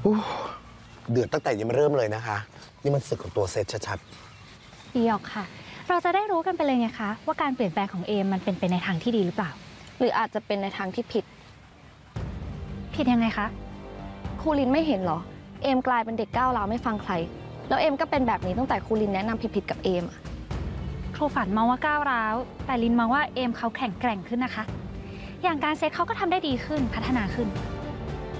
อู้เดือดตั้งแต่ยังไม่เริ่มเลยนะคะนี่มันศึกของตัวเซตชัดๆดีออกค่ะเราจะได้รู้กันไปเลยไงคะว่าการเปลี่ยนแปลงของเอมมันเป็นไปในทางที่ดีหรือเปล่าหรืออาจจะเป็นในทางที่ผิดยังไงคะครูลินไม่เห็นเหรอเอมกลายเป็นเด็กก้าวร้าวไม่ฟังใครแล้วเอมก็เป็นแบบนี้ตั้งแต่ครูลินแนะนำผิดๆกับเอมครูฝันมองว่าก้าวร้าวแต่ลินมองว่าเอมเขาแข็งแกร่งขึ้นนะคะอย่างการเซตเขาก็ทำได้ดีขึ้นพัฒนาขึ้น